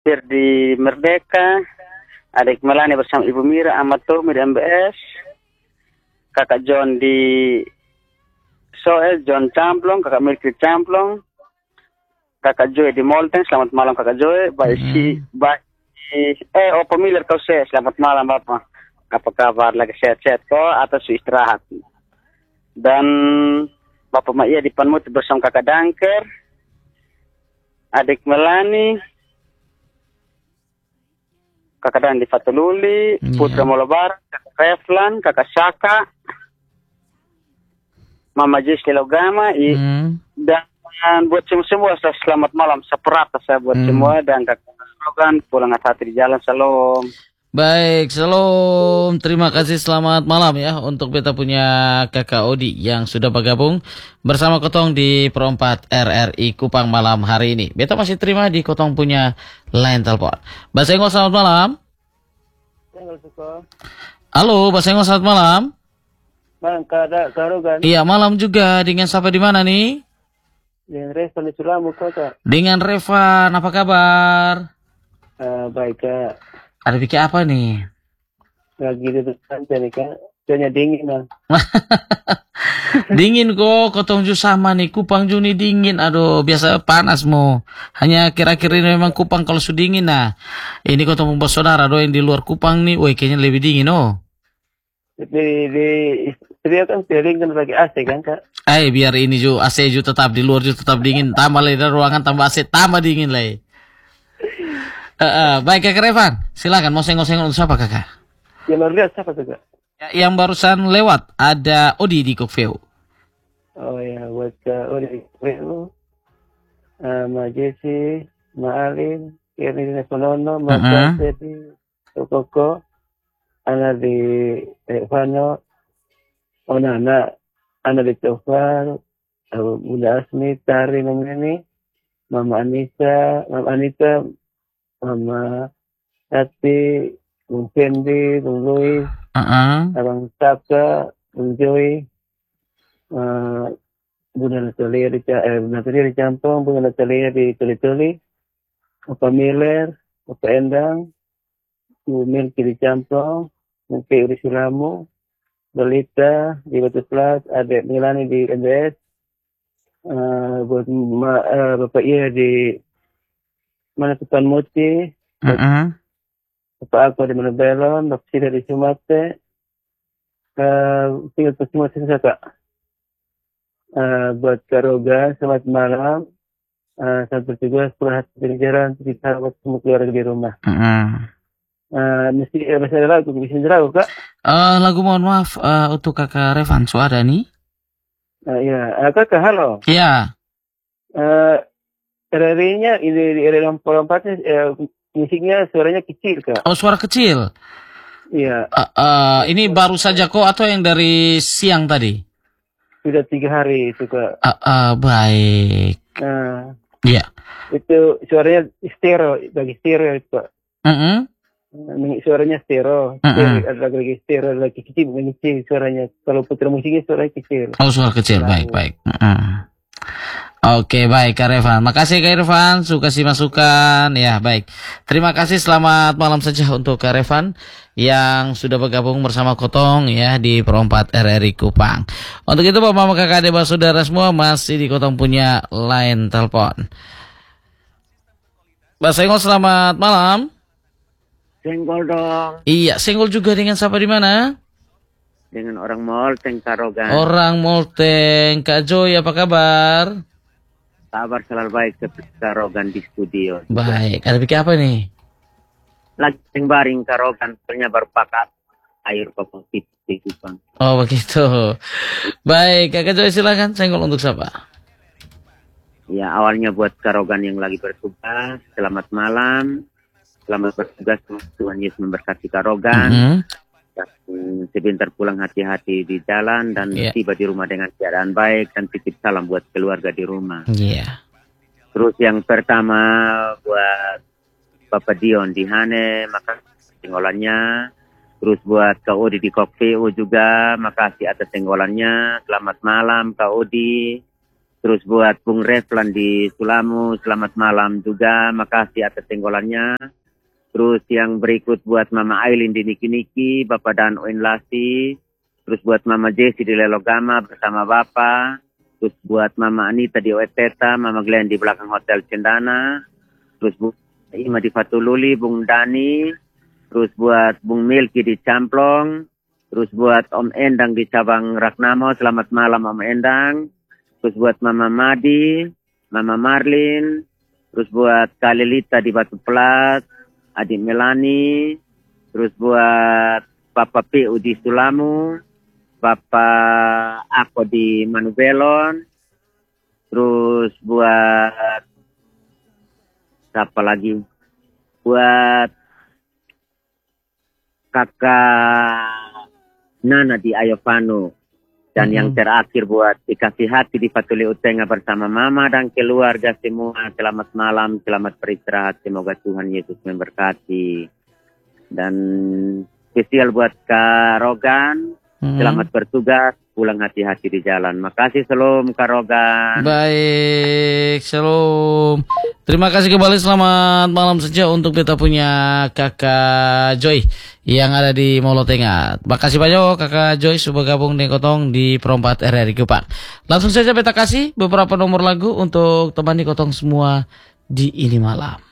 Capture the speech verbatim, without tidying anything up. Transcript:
Firdi Merdeka, adik Melani bersama Ibu Mira, Ahmad Tommy di M B S, kakak John di Soel, John Camplong, kakak Milky Camplong, kakak Joy di Molten, selamat malam kakak Joy, baik Mm-hmm. si, baik eh, oh pemilik kau saya, selamat malam Bapak. Apa kabar, lagi sehat-sehat kau atau su istirahat? Dan Bapak Maya di Panmut bersama kakak Dangker, adik Melani, kakak Dan di Fatululi, Yeah. Putra Molobar, kakak Reflan, kakak Saka, Mama Jis Logama, i- Mm. dan buat semua semua saya selamat malam, seperata saya buat Hmm. semua dan kakak Slogan pulang hati di jalan, salam. Baik, shalom. Terima kasih, selamat malam ya untuk beta punya kakak Odi yang sudah bergabung bersama Kotong di Perempat R R I Kupang malam hari ini. Beta masih terima di Kotong punya line telepon. Basengol, selamat malam. Halo, Basengol, selamat malam. Bang, kada karugan Iya, malam juga. Dengan siapa di mana nih? dengan Revan di Sulamu kota. Dengan Revan, apa kabar? Uh, baik kak, Ada pikir apa nih? lagi di depan nih kak, cuaca dingin bang. Dingin kok, Kotong ju sama nih, Kupang ju nih dingin. Aduh, biasa panas mo. Hanya kira-kira ini memang Kupang kalau sudah dingin nah. Ini Kotong membuat saudara do yang di luar Kupang nih, woi kayaknya lebih dingin oh. Di di istri kan piring kan lagi A C kan kak. Eh biar ini ju A C ju tetap di luar ju tetap dingin, tambah lagi ruangan tambah A C tambah dingin lagi. Uh, uh, baik kakak Revan, silakan mau senggol-senggol untuk siapa kakak? Yang luar biasa siapa tuh kak? Ya, yang barusan lewat ada Odi di Kokveo. Oh ya, buat kak Odi Kokveo, uh, Ma Jesse, Ma Alin, Kiri di Nesonono, Ma Uh-huh. Kase di Tokoko, Ana di Evano, Ona Ana, Ana di Tofar, uh, Bunda Asmi, Tari Nomini, Mama Anissa, Mama Anita, Mama Tati, Bung Fendi, Bung Louis, Uh-uh. Abang Saka, Bung Joy, uh, Bunda Natalia di eh, Bunda Natalia di Campong, Bunda Natalia di Tuli-Tuli, Bapak Miller, Bapak Endang, Bu Milky di Campong, Mungkin di Sulamu, Belita di Batu Plat, Adek Milani di M B S, uh, buat ma, uh, Bapak Iya di mana Tuan Muti, Uh-uh. Bapak aku di Manabelon, Bapak Sida di Sumate, uh, tinggal ke semua sini kak. Uh, buat Karoga, selamat malam. Uh, sampai juga setelah hati jalan, kita buat semua keluarga di rumah. Uh-uh. Uh, mesti eh, masih ada lagu, bisa lagu kak. Uh, lagu mohon maaf uh, untuk kakak Revan, suara nih. Uh, ya, uh, kakak halo. Iya. Uh, R R I-nya ini di R R I empatnya uh, musiknya suaranya kecil kak. Oh, suara kecil. Iya. Uh, uh, ini baru saja kok atau yang dari siang tadi? Sudah tiga hari itu kak. Uh, uh, baik. Nah, Iya. itu suaranya stereo, bagi stereo itu kak. Uh-uh. Uh, suaranya stereo, Uh-uh. stereo ada lagi stereo lagi kecil, bukan kecil suaranya. Kalau putra musiknya suaranya kecil. Oh, suara kecil. Baik, baik. Uh-uh. Oke, baik Kak Revan. Makasih Kak Revan, suka kasih masukan. Ya, baik. Terima kasih, selamat malam saja untuk Kak Revan yang sudah bergabung bersama Kotong ya di Perempat R R I Kupang. Untuk itu Bapak Mama Kakak Adik Saudara semua masih di Kotong punya line telepon. Mbak Senggol, selamat malam. Senggol dong. Iya, Senggol juga dengan siapa di mana? Dengan orang Molten Karogan. Orang Molten. Kak Joy, apa kabar? Kabar selalu baik ketika Karogan di studio. Baik, ada pikir apa nih? Lagi baring Karogan, soalnya baru pakai air popong di Kupang. Oh begitu. Baik, Kakak Joy silakan, senggol untuk siapa? Ya, awalnya buat Karogan yang lagi bertugas, selamat malam. Selamat bertugas, Tuhan Yesus memberkati Karogan. Mm-hmm. Dan sebentar pulang hati-hati di jalan dan Yeah. tiba di rumah dengan keadaan baik dan titip salam buat keluarga di rumah. Iya. Yeah. Terus yang pertama buat Bapak Dion di Hane, makasih senggolannya. Terus buat Kak Odi di Kokveo juga, makasih atas senggolannya. Selamat malam Kak Odi. Terus buat Bung Reflan di Sulamu, selamat malam juga, makasih atas tenggolannya. Terus yang berikut buat Mama Aileen di Niki-Niki, Bapak Dan Oin Lasi. Terus buat Mama Jessie di Lelogama bersama Bapak. Terus buat Mama Anita di Oeteta, Mama Glenn di belakang Hotel Cendana. Terus Bu Ima di Fatululi, Bung Dani. Terus buat Bung Milki di Camplong. Terus buat Om Endang di Cabang Ragnamo, selamat malam Om Endang. Terus buat Mama Madi, Mama Marlin, terus buat Kalilita di Batu Plat, Adik Melani, terus buat Papa P U di Sulamu, Papa Ako di Manubelon, terus buat siapa lagi? Buat kakak Nana di Ayovano. Dan hmm. yang terakhir buat dikasih hati di Patuli Utenga bersama Mama dan keluarga semua. Selamat malam, selamat beristirahat. Semoga Tuhan Yesus memberkati. Dan spesial buat Kak Rogan. Hmm. Selamat bertugas, pulang hati-hati di jalan. Makasih, Shalom Kak Rogan. Baik, Shalom. Terima kasih kembali, selamat malam saja untuk kita punya Kakak Joy yang ada di Molo Tengah. Makasih banyak Kakak Joy sudah gabung dengan Kotong di Perompat R R I Kupang. Langsung saja beta kasih beberapa nomor lagu untuk temani Kotong semua di ini malam.